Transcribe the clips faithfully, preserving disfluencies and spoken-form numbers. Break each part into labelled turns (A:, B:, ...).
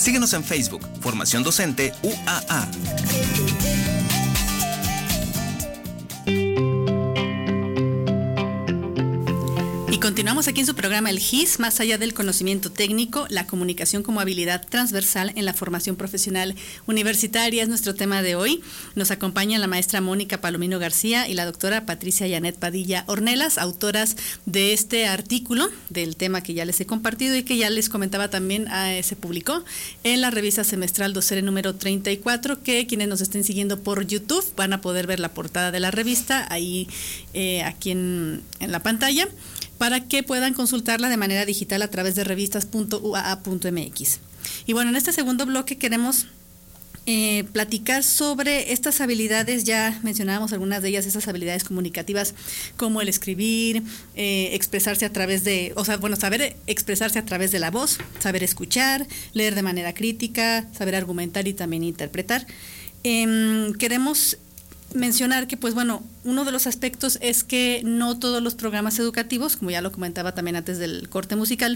A: Síguenos en Facebook, Formación Docente U A A.
B: Y continuamos aquí en su programa El G I S, más allá del conocimiento técnico, la comunicación como habilidad transversal en la formación profesional universitaria es nuestro tema de hoy. Nos acompaña la maestra Mónica Palomino García y la doctora Patricia Janet Padilla Ornelas, autoras de este artículo del tema que ya les he compartido y que ya les comentaba también, eh, se publicó en la revista semestral Docere número treinta y cuatro, que quienes nos estén siguiendo por YouTube van a poder ver la portada de la revista ahí eh, aquí en, en la pantalla, para que puedan consultarla de manera digital a través de revistas punto u a a punto m x. Y bueno, en este segundo bloque queremos eh, platicar sobre estas habilidades, ya mencionábamos algunas de ellas, esas habilidades comunicativas como el escribir, eh, expresarse a través de, o sea, bueno, saber expresarse a través de la voz, saber escuchar, leer de manera crítica, saber argumentar y también interpretar. Eh, queremos mencionar que, pues bueno, uno de los aspectos es que no todos los programas educativos, como ya lo comentaba también antes del corte musical,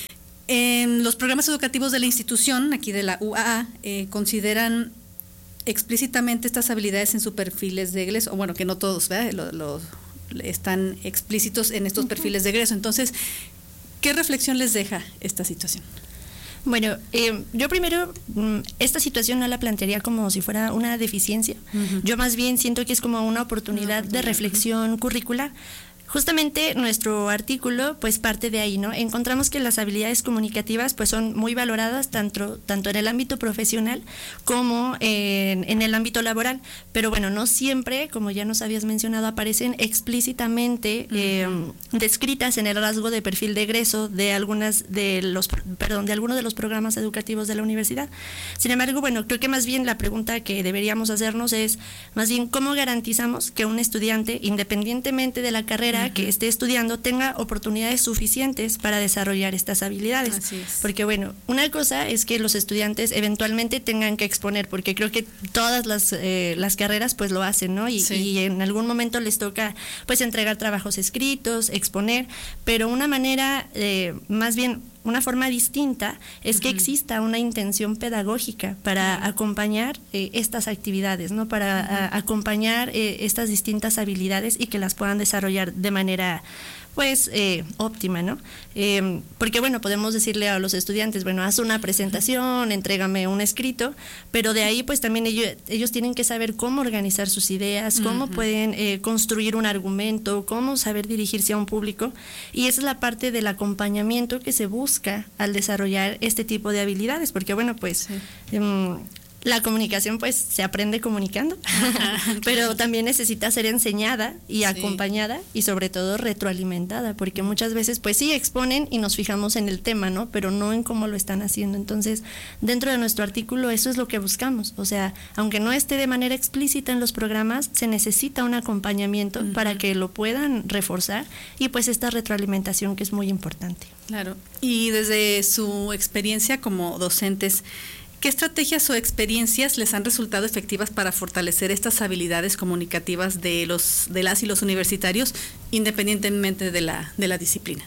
B: eh, los programas educativos de la institución, aquí de la U A A, eh, consideran explícitamente estas habilidades en sus perfiles de egreso, o bueno, que no todos, ¿verdad? Lo, lo, están explícitos en estos uh-huh. perfiles de egreso. Entonces, ¿qué reflexión les deja esta situación?
C: Bueno, eh, yo primero esta situación no la plantearía como si fuera una deficiencia. Uh-huh. Yo más bien siento que es como una oportunidad, una oportunidad. de reflexión curricular. Justamente nuestro artículo pues parte de ahí, ¿no? Encontramos que las habilidades comunicativas pues son muy valoradas tanto, tanto en el ámbito profesional como en, en el ámbito laboral, pero bueno, no siempre, como ya nos habías mencionado, aparecen explícitamente uh-huh. eh, descritas en el rasgo de perfil de egreso de algunas de los, perdón, de algunos de los programas educativos de la universidad. Sin embargo, bueno, creo que más bien la pregunta que deberíamos hacernos es más bien cómo garantizamos que un estudiante, independientemente de la carrera que esté estudiando, tenga oportunidades suficientes para desarrollar estas habilidades.
B: Así es.
C: Porque bueno, una cosa es que los estudiantes eventualmente tengan que exponer, porque creo que todas las, eh, las carreras pues lo hacen, ¿no? Y, sí. y en algún momento les toca pues entregar trabajos escritos, exponer, pero una manera eh, más bien una forma distinta es uh-huh. que exista una intención pedagógica para uh-huh. acompañar eh, estas actividades, ¿no? Para uh-huh. a, acompañar eh, estas distintas habilidades y que las puedan desarrollar de manera pues eh, óptima, ¿no? Eh, porque bueno, podemos decirle a los estudiantes, bueno, haz una presentación, entrégame un escrito, pero de ahí pues también ellos, ellos tienen que saber cómo organizar sus ideas, cómo uh-huh. pueden eh, construir un argumento, cómo saber dirigirse a un público, y esa es la parte del acompañamiento que se busca al desarrollar este tipo de habilidades, porque bueno, pues sí. eh, la comunicación pues se aprende comunicando, ajá, pero también necesita ser enseñada y sí. acompañada y sobre todo retroalimentada, porque muchas veces pues sí exponen y nos fijamos en el tema, ¿no? Pero no en cómo lo están haciendo. Entonces, dentro de nuestro artículo eso es lo que buscamos, o sea, aunque no esté de manera explícita en los programas, se necesita un acompañamiento uh-huh. para que lo puedan reforzar y pues esta retroalimentación que es muy importante.
B: Claro, y desde su experiencia como docentes, ¿qué estrategias o experiencias les han resultado efectivas para fortalecer estas habilidades comunicativas de los de las y los universitarios, independientemente de la de la disciplina?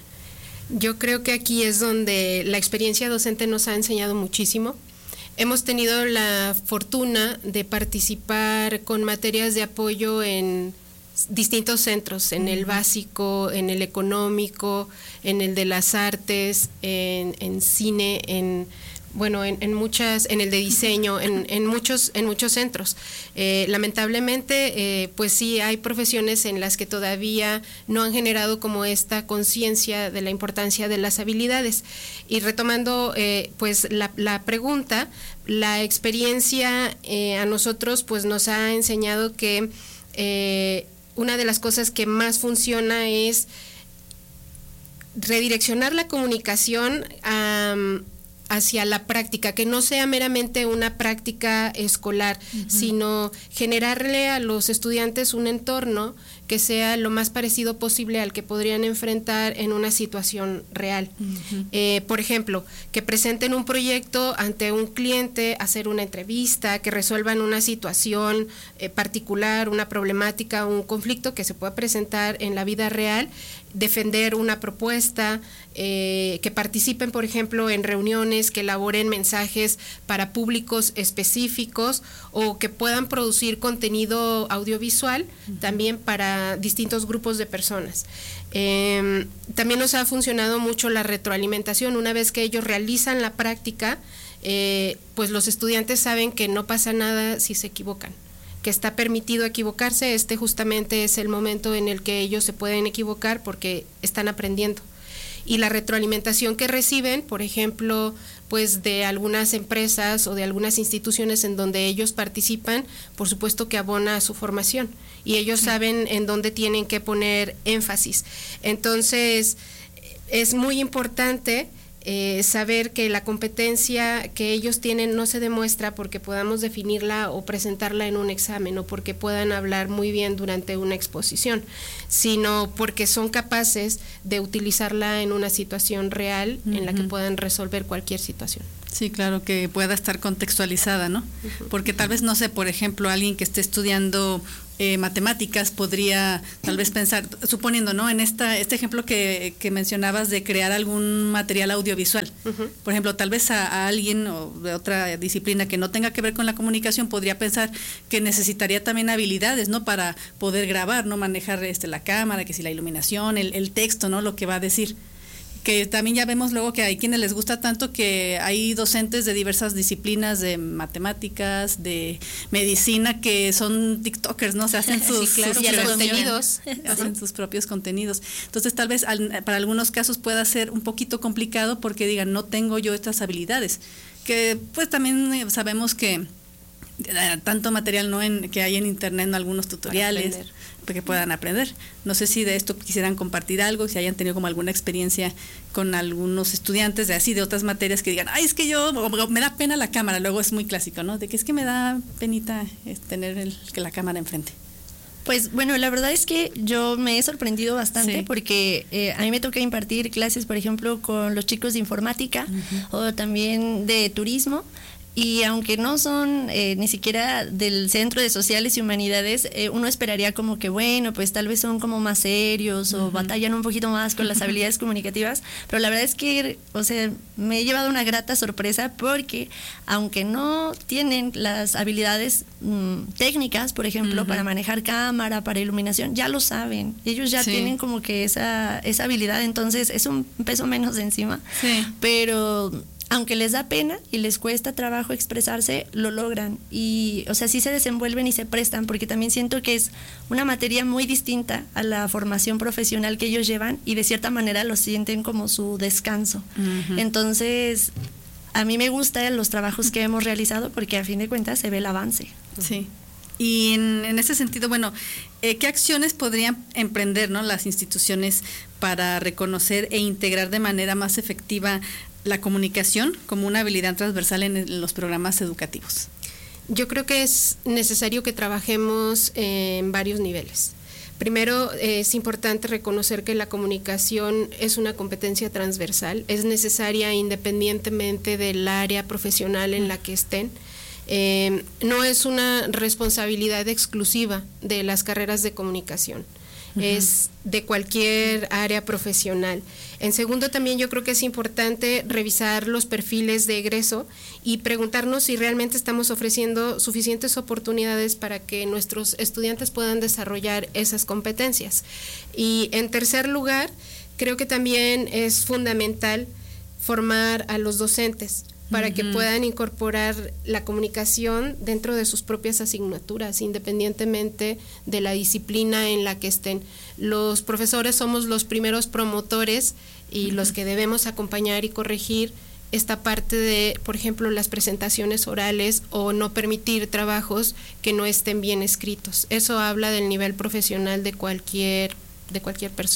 D: Yo creo que aquí es donde la experiencia docente nos ha enseñado muchísimo. Hemos tenido la fortuna de participar con materias de apoyo en distintos centros, en el básico, en el económico, en el de las artes, en, en cine, en bueno, en, en muchas, en el de diseño, en, en muchos, en muchos centros. Eh, lamentablemente, eh, pues sí, hay profesiones en las que todavía no han generado como esta conciencia de la importancia de las habilidades. Y retomando, eh, pues la, la pregunta, la experiencia eh, a nosotros, pues nos ha enseñado que eh, una de las cosas que más funciona es redireccionar la comunicación a um, hacia la práctica, que no sea meramente una práctica escolar, uh-huh. sino generarle a los estudiantes un entorno que sea lo más parecido posible al que podrían enfrentar en una situación real. Uh-huh. Eh, por ejemplo, que presenten un proyecto ante un cliente, hacer una entrevista, que resuelvan una situación eh, particular, una problemática, un conflicto que se pueda presentar en la vida real, defender una propuesta, eh, que participen, por ejemplo, en reuniones, que elaboren mensajes para públicos específicos o que puedan producir contenido audiovisual uh-huh. también para distintos grupos de personas. Eh, también nos ha funcionado mucho la retroalimentación. Una vez que ellos realizan la práctica, eh, pues los estudiantes saben que no pasa nada si se equivocan, que está permitido equivocarse. Este justamente es el momento en el que ellos se pueden equivocar porque están aprendiendo. Y la retroalimentación que reciben, por ejemplo, pues de algunas empresas o de algunas instituciones en donde ellos participan, por supuesto que abona a su formación y ellos sí. saben en dónde tienen que poner énfasis. Entonces, es muy importante Eh, saber que la competencia que ellos tienen no se demuestra porque podamos definirla o presentarla en un examen o porque puedan hablar muy bien durante una exposición, sino porque son capaces de utilizarla en una situación real uh-huh. en la que puedan resolver cualquier situación.
B: Sí, claro, que pueda estar contextualizada, ¿no? Uh-huh. Porque tal vez, no sé, por ejemplo, alguien que esté estudiando Eh, matemáticas podría tal vez pensar, suponiendo, ¿no? En esta este ejemplo que, que mencionabas de crear algún material audiovisual. Uh-huh. Por ejemplo, tal vez a, a alguien o de otra disciplina que no tenga que ver con la comunicación podría pensar que necesitaría también habilidades, ¿no? Para poder grabar, ¿no? Manejar este la cámara, que si la iluminación, el, el texto, ¿no? Lo que va a decir. Que también ya vemos luego que hay quienes les gusta tanto que hay docentes de diversas disciplinas, de matemáticas, de medicina, que son tiktokers, ¿no? Se hacen sus,
D: sí, claro,
B: sus
D: y los contenidos.
B: Hacen sus propios contenidos. Entonces, tal vez al, para algunos casos pueda ser un poquito complicado porque digan, no tengo yo estas habilidades. Que pues también sabemos que tanto material no en que hay en internet, ¿no? Algunos tutoriales que puedan aprender. No sé si de esto quisieran compartir algo, si hayan tenido como alguna experiencia con algunos estudiantes de así de otras materias que digan, ay, es que yo me da pena la cámara. Luego es muy clásico, ¿no? De que es que me da penita tener el, que la cámara enfrente.
C: Pues bueno, la verdad es que yo me he sorprendido bastante
B: sí.
C: porque eh, a mí me toca impartir clases, por ejemplo, con los chicos de informática uh-huh. o también de turismo. Y aunque no son eh, ni siquiera del Centro de Sociales y Humanidades, eh, uno esperaría como que, bueno, pues tal vez son como más serios o uh-huh. batallan un poquito más con las habilidades comunicativas, pero la verdad es que, o sea, me he llevado una grata sorpresa porque aunque no tienen las habilidades mmm, técnicas, por ejemplo, uh-huh. para manejar cámara, para iluminación, ya lo saben. Ellos ya sí. tienen como que esa, esa habilidad, entonces es un peso menos de encima.
B: Sí.
C: Pero aunque les da pena y les cuesta trabajo expresarse, lo logran y, o sea, sí se desenvuelven y se prestan, porque también siento que es una materia muy distinta a la formación profesional que ellos llevan y de cierta manera lo sienten como su descanso. Uh-huh. Entonces, a mí me gustan los trabajos que hemos realizado porque a fin de cuentas se ve el avance.
B: Sí. Y en, en ese sentido, bueno, eh, ¿qué acciones podrían emprender, ¿no? las instituciones para reconocer e integrar de manera más efectiva la comunicación como una habilidad transversal en, en los programas educativos?
D: Yo creo que es necesario que trabajemos en varios niveles. Primero, eh, es importante reconocer que la comunicación es una competencia transversal, es necesaria independientemente del área profesional en la que estén. Eh, no es una responsabilidad exclusiva de las carreras de comunicación. Uh-huh. Es de cualquier área profesional. En segundo, también yo creo que es importante revisar los perfiles de egreso y preguntarnos si realmente estamos ofreciendo suficientes oportunidades para que nuestros estudiantes puedan desarrollar esas competencias. Y en tercer lugar, creo que también es fundamental formar a los docentes para uh-huh. que puedan incorporar la comunicación dentro de sus propias asignaturas, independientemente de la disciplina en la que estén. Los profesores somos los primeros promotores y uh-huh. los que debemos acompañar y corregir esta parte de, por ejemplo, las presentaciones orales o no permitir trabajos que no estén bien escritos. Eso habla del nivel profesional de cualquier, de cualquier persona.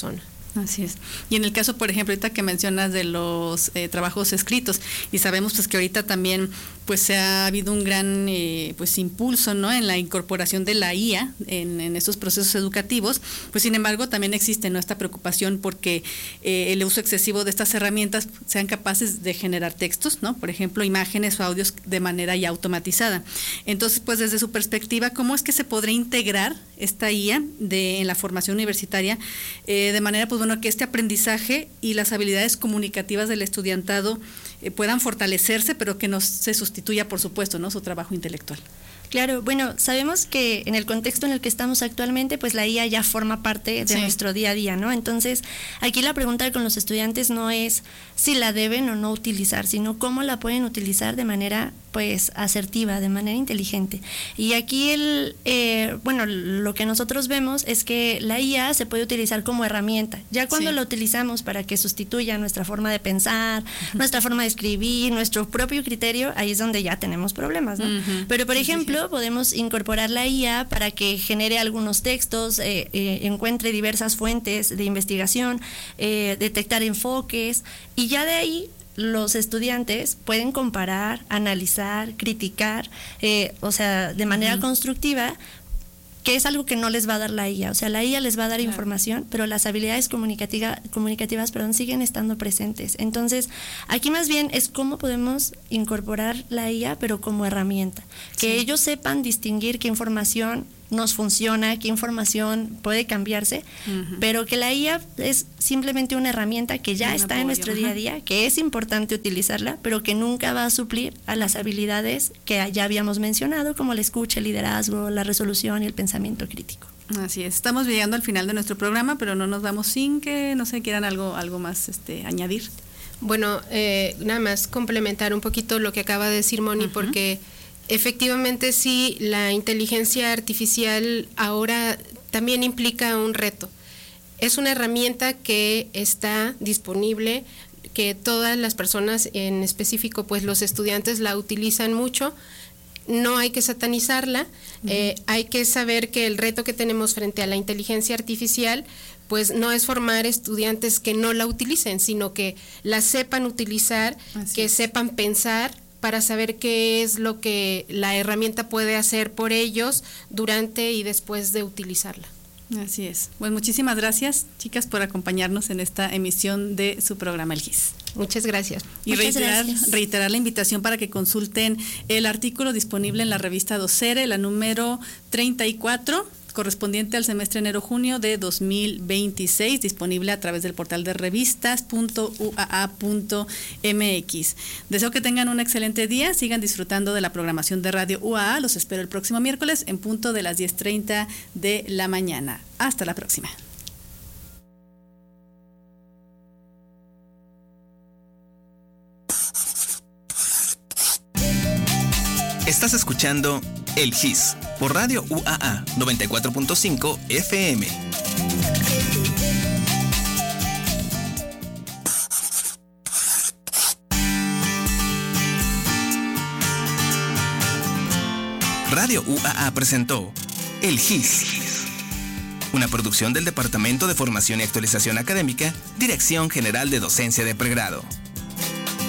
B: Así es. Y en el caso, por ejemplo, ahorita que mencionas de los eh, trabajos escritos, y sabemos pues que ahorita también pues se ha habido un gran eh, pues impulso, ¿no?, en la incorporación de la I A en, en estos procesos educativos, pues sin embargo también existe, ¿no?, esta preocupación porque eh, el uso excesivo de estas herramientas sean capaces de generar textos, ¿no?, por ejemplo, imágenes o audios de manera ya automatizada. Entonces, pues desde su perspectiva, ¿cómo es que se podría integrar esta I A de, en la formación universitaria eh, de manera, pues bueno, que este aprendizaje y las habilidades comunicativas del estudiantado eh, puedan fortalecerse, pero que no se sustituya, por supuesto, ¿no?, su trabajo intelectual?
C: Claro, bueno, sabemos que en el contexto en el que estamos actualmente, pues la I A ya forma parte de sí. nuestro día a día, ¿no? Entonces, aquí la pregunta con los estudiantes no es si la deben o no utilizar, sino cómo la pueden utilizar de manera, pues, asertiva, de manera inteligente. Y aquí, el, eh, bueno, lo que nosotros vemos es que la I A se puede utilizar como herramienta. Ya cuando sí. la utilizamos para que sustituya nuestra forma de pensar, uh-huh. nuestra forma de escribir, nuestro propio criterio, ahí es donde ya tenemos problemas, ¿no? Uh-huh. Pero, por ejemplo, sí, sí. podemos incorporar la I A para que genere algunos textos, eh, eh, encuentre diversas fuentes de investigación, eh, detectar enfoques, y ya de ahí los estudiantes pueden comparar, analizar, criticar, eh, o sea, de manera uh-huh. constructiva, que es algo que no les va a dar la I A. O sea, la I A les va a dar claro. información, pero las habilidades comunicativa, comunicativas perdón, siguen estando presentes. Entonces, aquí más bien es cómo podemos incorporar la I A, pero como herramienta. Que sí. ellos sepan distinguir qué información nos funciona, qué información puede cambiarse, uh-huh. pero que la I A es simplemente una herramienta que ya un está apoyo, en nuestro día a día, que es importante utilizarla, pero que nunca va a suplir a las habilidades que ya habíamos mencionado, como la escucha, el liderazgo, la resolución y el pensamiento crítico.
B: Así es, estamos llegando al final de nuestro programa, pero no nos vamos sin que, no sé, quieran algo, algo más este, añadir.
D: Bueno, eh, nada más complementar un poquito lo que acaba de decir Moni, uh-huh. porque efectivamente sí, la inteligencia artificial ahora también implica un reto. Es una herramienta que está disponible, que todas las personas, en específico pues los estudiantes, la utilizan mucho. No hay que satanizarla, uh-huh. eh, hay que saber que el reto que tenemos frente a la inteligencia artificial pues no es formar estudiantes que no la utilicen, sino que la sepan utilizar, Así que es. sepan pensar, para saber qué es lo que la herramienta puede hacer por ellos durante y después de utilizarla.
B: Así es. Pues muchísimas gracias, chicas, por acompañarnos en esta emisión de su programa El Gis.
D: Muchas gracias.
B: Y
C: Muchas
B: reiterar,
C: gracias.
B: reiterar la invitación para que consulten el artículo disponible en la revista Docere, la número treinta y cuatro, correspondiente al semestre enero-junio de dos mil veintiséis, disponible a través del portal de revistas punto u a a punto m x. Deseo que tengan un excelente día, sigan disfrutando de la programación de Radio U A A. Los espero el próximo miércoles en punto de las diez treinta de la mañana. Hasta la próxima.
A: Estás escuchando El Gis por Radio U A A noventa y cuatro punto cinco F M. Radio U A A presentó El Gis, una producción del Departamento de Formación y Actualización Académica, Dirección General de Docencia de Pregrado.